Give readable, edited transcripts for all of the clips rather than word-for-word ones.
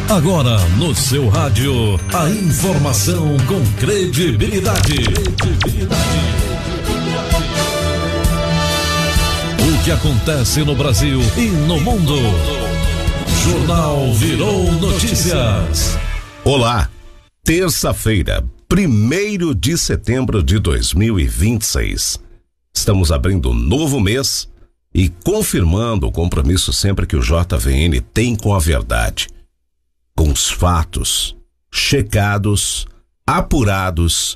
Agora no seu rádio, a informação com credibilidade. O que acontece no Brasil e no mundo. Jornal Virou Notícias. Olá, terça-feira, 1º de setembro de 2026. Estamos abrindo um novo mês e confirmando o compromisso sempre que o JVN tem com a verdade. Com os fatos checados, apurados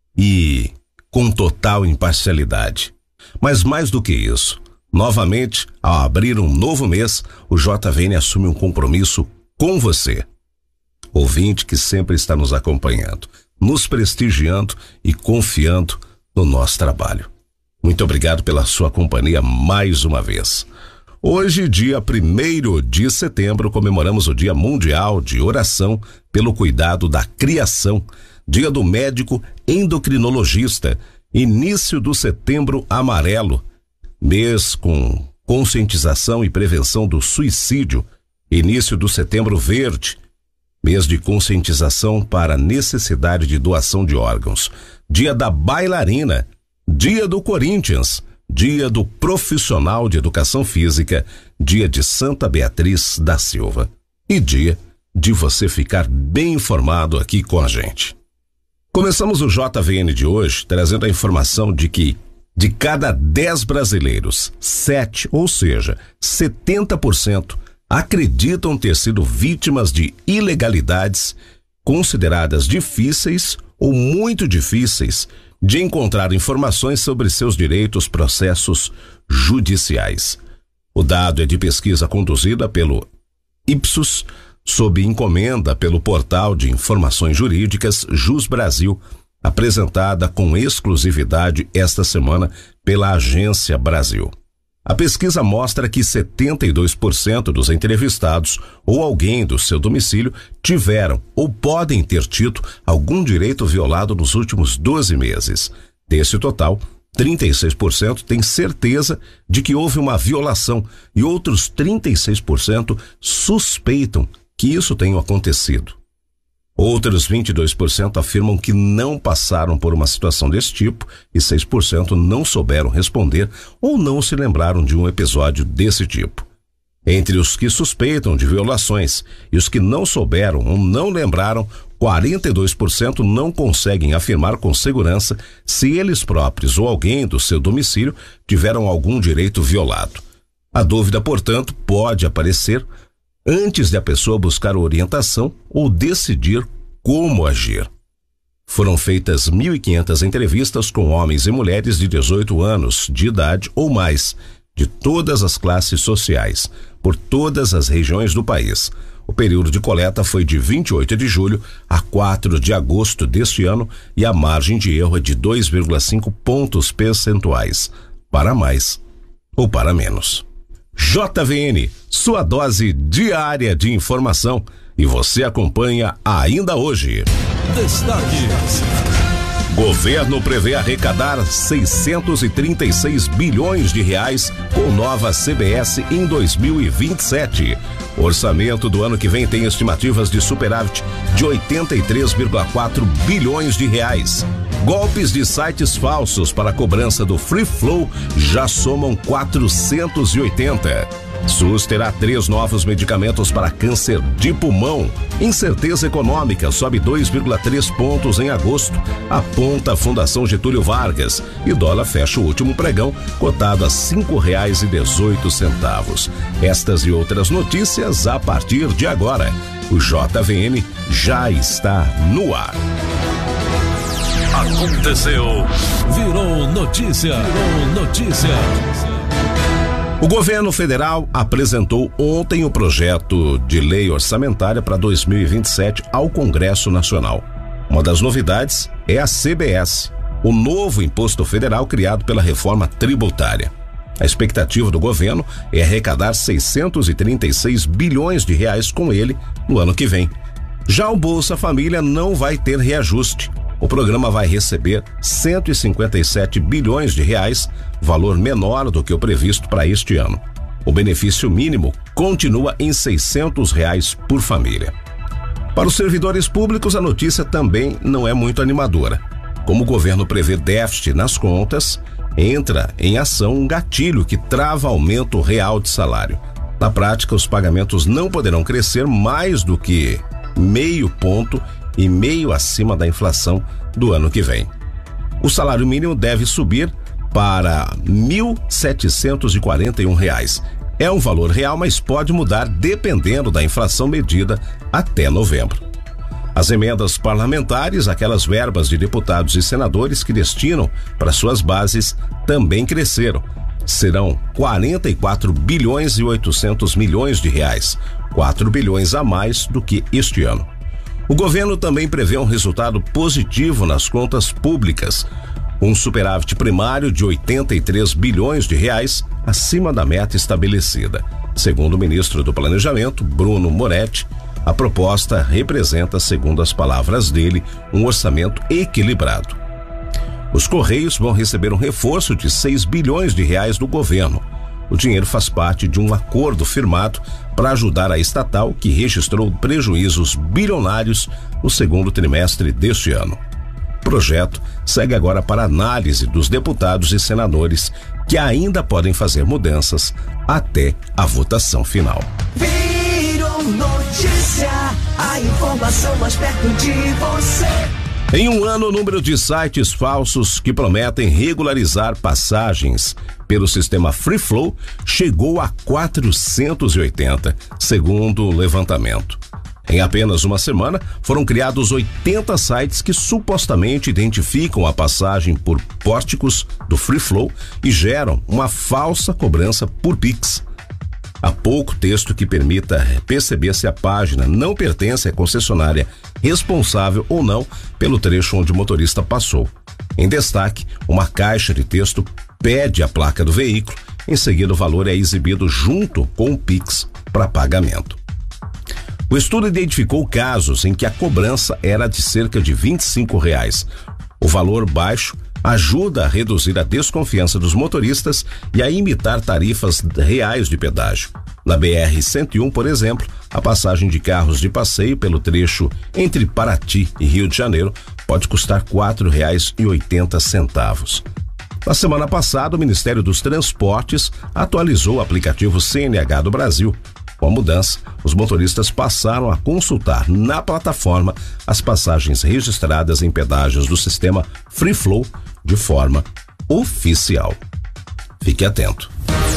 e com total imparcialidade. Mas mais do que isso, novamente, ao abrir um novo mês, o JVN assume um compromisso com você, ouvinte que sempre está nos acompanhando, nos prestigiando e confiando no nosso trabalho. Muito obrigado pela sua companhia mais uma vez. Hoje, dia 1º de setembro, comemoramos o Dia Mundial de Oração pelo Cuidado da Criação, Dia do Médico Endocrinologista, início do Setembro Amarelo, mês com conscientização e prevenção do suicídio, início do Setembro Verde, mês de conscientização para a necessidade de doação de órgãos, Dia da Bailarina, Dia do Corinthians, Dia do Profissional de Educação Física, Dia de Santa Beatriz da Silva e dia de você ficar bem informado aqui com a gente. Começamos o JVN de hoje trazendo a informação de que de cada 10 brasileiros, 7, ou seja, 70%, acreditam ter sido vítimas de ilegalidades consideradas difíceis ou muito difíceis de encontrar informações sobre seus direitos processos judiciais. O dado é de pesquisa conduzida pelo Ipsos, sob encomenda pelo portal de informações jurídicas Jus Brasil, apresentada com exclusividade esta semana pela Agência Brasil. A pesquisa mostra que 72% dos entrevistados ou alguém do seu domicílio tiveram ou podem ter tido algum direito violado nos últimos 12 meses. Desse total, 36% têm certeza de que houve uma violação e outros 36% suspeitam que isso tenha acontecido. Outros 22% afirmam que não passaram por uma situação desse tipo e 6% não souberam responder ou não se lembraram de um episódio desse tipo. Entre os que suspeitam de violações e os que não souberam ou não lembraram, 42% não conseguem afirmar com segurança se eles próprios ou alguém do seu domicílio tiveram algum direito violado. A dúvida, portanto, pode aparecer antes de a pessoa buscar orientação ou decidir como agir. Foram feitas 1.500 entrevistas com homens e mulheres de 18 anos de idade ou mais, de todas as classes sociais, por todas as regiões do país. O período de coleta foi de 28 de julho a 4 de agosto deste ano e a margem de erro é de 2,5 pontos percentuais, para mais ou para menos. JVN, sua dose diária de informação, e você acompanha ainda hoje. Destaques. Governo prevê arrecadar 636 bilhões de reais com nova CBS em 2027. Orçamento do ano que vem tem estimativas de superávit de 83,4 bilhões de reais. Golpes de sites falsos para a cobrança do Free Flow já somam 480. SUS terá 3 novos medicamentos para câncer de pulmão. Incerteza econômica sobe 2,3 pontos em agosto, aponta a Fundação Getúlio Vargas. E dólar fecha o último pregão, cotado a R$ 5,18. Estas e outras notícias a partir de agora. O JVN já está no ar. Aconteceu. Virou notícia. Virou notícia. O governo federal apresentou ontem o projeto de lei orçamentária para 2027 ao Congresso Nacional. Uma das novidades é a CBS, o novo imposto federal criado pela reforma tributária. A expectativa do governo é arrecadar 636 bilhões de reais com ele no ano que vem. Já o Bolsa Família não vai ter reajuste. O programa vai receber 157 bilhões de reais, valor menor do que o previsto para este ano. O benefício mínimo continua em R$ 600 por família. Para os servidores públicos, a notícia também não é muito animadora. Como o governo prevê déficit nas contas, entra em ação um gatilho que trava aumento real de salário. Na prática, os pagamentos não poderão crescer mais do que 0,5 ponto e meio acima da inflação do ano que vem. O salário mínimo deve subir para R$ 1.741. É um valor real, mas pode mudar dependendo da inflação medida até novembro. As emendas parlamentares, aquelas verbas de deputados e senadores que destinam para suas bases, também cresceram. Serão 44 bilhões e 800 milhões de reais, 4 bilhões a mais do que este ano. O governo também prevê um resultado positivo nas contas públicas, um superávit primário de 83 bilhões de reais, acima da meta estabelecida. Segundo o ministro do Planejamento, Bruno Moretti, a proposta representa, segundo as palavras dele, um orçamento equilibrado. Os Correios vão receber um reforço de 6 bilhões de reais do governo. O dinheiro faz parte de um acordo firmado para ajudar a estatal, que registrou prejuízos bilionários no segundo trimestre deste ano. O projeto segue agora para análise dos deputados e senadores, que ainda podem fazer mudanças até a votação final. Virou notícia, a informação mais perto de você. Em um ano, o número de sites falsos que prometem regularizar passagens pelo sistema Free Flow chegou a 480, segundo o levantamento. Em apenas uma semana, foram criados 80 sites que supostamente identificam a passagem por pórticos do Free Flow e geram uma falsa cobrança por Pix. Há pouco texto que permita perceber se a página não pertence à concessionária responsável ou não pelo trecho onde o motorista passou. Em destaque, uma caixa de texto pede a placa do veículo, em seguida o valor é exibido junto com o Pix para pagamento. O estudo identificou casos em que a cobrança era de cerca de R$25. O valor baixo ajuda a reduzir a desconfiança dos motoristas e a imitar tarifas reais de pedágio. Na BR-101, por exemplo, a passagem de carros de passeio pelo trecho entre Paraty e Rio de Janeiro pode custar R$ 4,80. Na semana passada, o Ministério dos Transportes atualizou o aplicativo CNH do Brasil. Com a mudança, os motoristas passaram a consultar na plataforma as passagens registradas em pedágios do sistema Free Flow de forma oficial. Fique atento.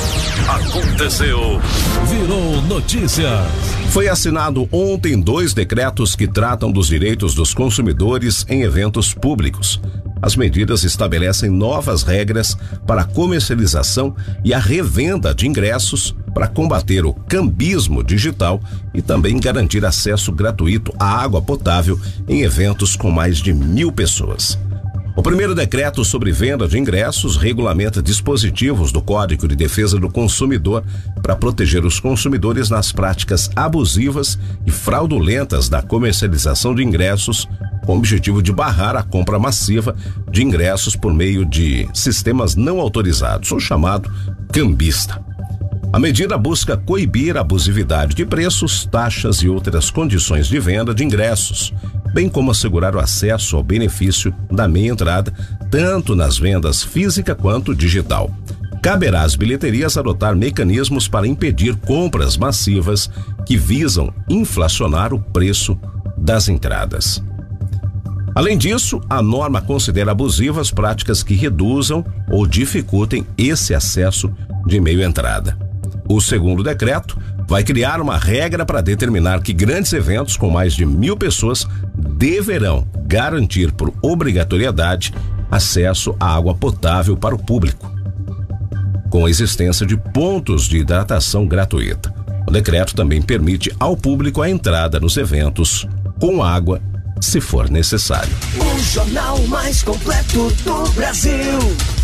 Aconteceu, virou notícia. Foi assinado ontem 2 decretos que tratam dos direitos dos consumidores em eventos públicos. As medidas estabelecem novas regras para a comercialização e a revenda de ingressos para combater o cambismo digital e também garantir acesso gratuito à água potável em eventos com mais de 1.000 pessoas. O primeiro decreto sobre venda de ingressos regulamenta dispositivos do Código de Defesa do Consumidor para proteger os consumidores nas práticas abusivas e fraudulentas da comercialização de ingressos, com o objetivo de barrar a compra massiva de ingressos por meio de sistemas não autorizados, ou chamado cambista. A medida busca coibir a abusividade de preços, taxas e outras condições de venda de ingressos, bem como assegurar o acesso ao benefício da meia entrada, tanto nas vendas física quanto digital. Caberá às bilheterias adotar mecanismos para impedir compras massivas que visam inflacionar o preço das entradas. Além disso, a norma considera abusivas práticas que reduzam ou dificultem esse acesso de meia entrada. O segundo decreto vai criar uma regra para determinar que grandes eventos com mais de 1.000 pessoas deverão garantir por obrigatoriedade acesso à água potável para o público, com a existência de pontos de hidratação gratuita. O decreto também permite ao público a entrada nos eventos com água, se for necessário. O jornal mais completo do Brasil.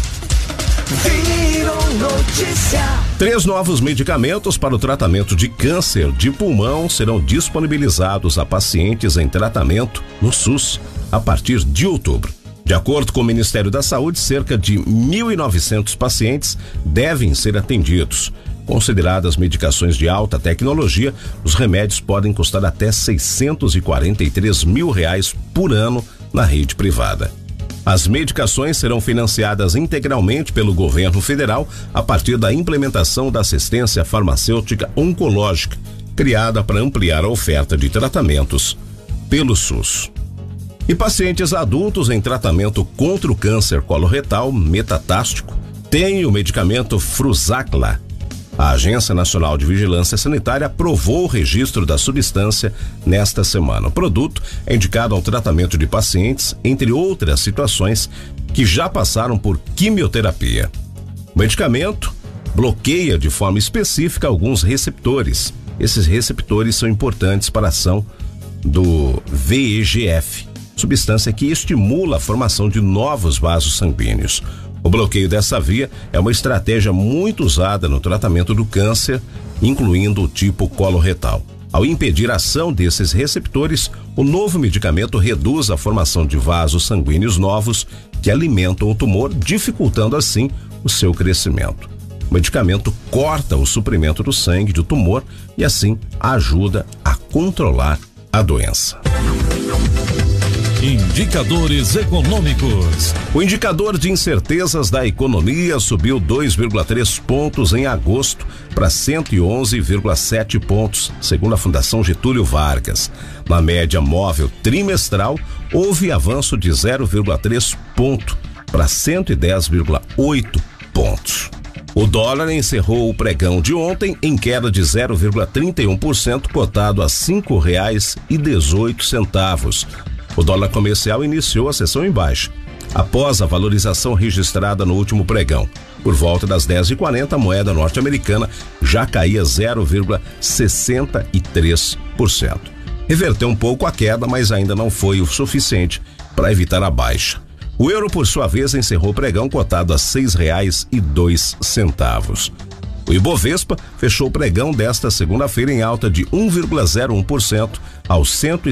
Virou notícia. 3 novos medicamentos para o tratamento de câncer de pulmão serão disponibilizados a pacientes em tratamento no SUS a partir de outubro. De acordo com o Ministério da Saúde, cerca de 1.900 pacientes devem ser atendidos. Consideradas medicações de alta tecnologia, os remédios podem custar até R$643 mil por ano na rede privada. As medicações serão financiadas integralmente pelo governo federal a partir da implementação da assistência farmacêutica oncológica, criada para ampliar a oferta de tratamentos pelo SUS. E pacientes adultos em tratamento contra o câncer coloretal metatástico têm o medicamento Fruzaqla. A Agência Nacional de Vigilância Sanitária aprovou o registro da substância nesta semana. O produto é indicado ao tratamento de pacientes, entre outras situações, que já passaram por quimioterapia. O medicamento bloqueia de forma específica alguns receptores. Esses receptores são importantes para a ação do VEGF, substância que estimula a formação de novos vasos sanguíneos. O bloqueio dessa via é uma estratégia muito usada no tratamento do câncer, incluindo o tipo coloretal. Ao impedir a ação desses receptores, o novo medicamento reduz a formação de vasos sanguíneos novos que alimentam o tumor, dificultando assim o seu crescimento. O medicamento corta o suprimento do sangue do tumor e assim ajuda a controlar a doença. Indicadores econômicos. O indicador de incertezas da economia subiu 2,3 pontos em agosto para 111,7 pontos, segundo a Fundação Getúlio Vargas. Na média móvel trimestral, houve avanço de 0,3 ponto para 110,8 pontos. O dólar encerrou o pregão de ontem em queda de 0,31%, cotado a R$5,18. O dólar comercial iniciou a sessão em baixa, após a valorização registrada no último pregão. Por volta das 10h40, a moeda norte-americana já caía 0,63%. Reverteu um pouco a queda, mas ainda não foi o suficiente para evitar a baixa. O euro, por sua vez, encerrou o pregão cotado a R$6,02. O Ibovespa fechou o pregão desta segunda-feira em alta de 1,01% aos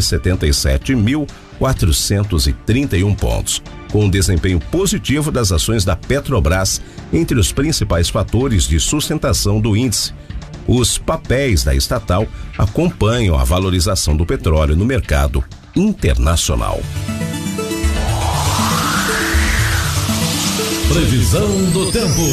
177.431 pontos, com um desempenho positivo das ações da Petrobras entre os principais fatores de sustentação do índice. Os papéis da estatal acompanham a valorização do petróleo no mercado internacional. Previsão do tempo.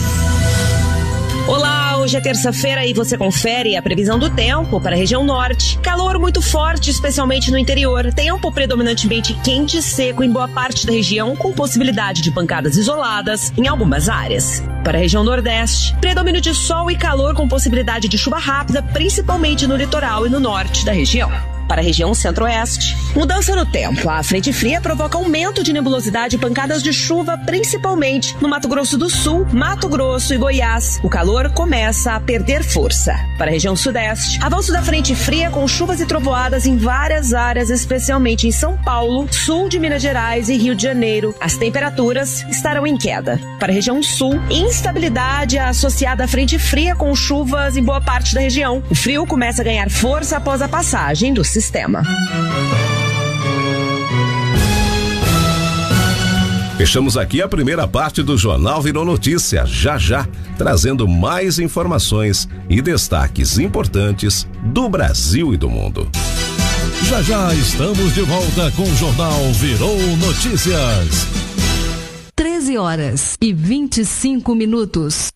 Olá, hoje é terça-feira e você confere a previsão do tempo para a região norte. Calor muito forte, especialmente no interior. Tempo predominantemente quente e seco em boa parte da região, com possibilidade de pancadas isoladas em algumas áreas. Para a região nordeste, predomínio de sol e calor com possibilidade de chuva rápida, principalmente no litoral e no norte da região. Para a região centro-oeste, mudança no tempo. A frente fria provoca aumento de nebulosidade e pancadas de chuva, principalmente no Mato Grosso do Sul, Mato Grosso e Goiás. O calor começa a perder força. Para a região sudeste, avanço da frente fria com chuvas e trovoadas em várias áreas, especialmente em São Paulo, sul de Minas Gerais e Rio de Janeiro. As temperaturas estarão em queda. Para a região sul, instabilidade associada à frente fria com chuvas em boa parte da região. O frio começa a ganhar força após a passagem do sistema. Fechamos aqui a primeira parte do Jornal Virou Notícia, já, trazendo mais informações e destaques importantes do Brasil e do mundo. Já estamos de volta com o Jornal Virou Notícias. 13h25.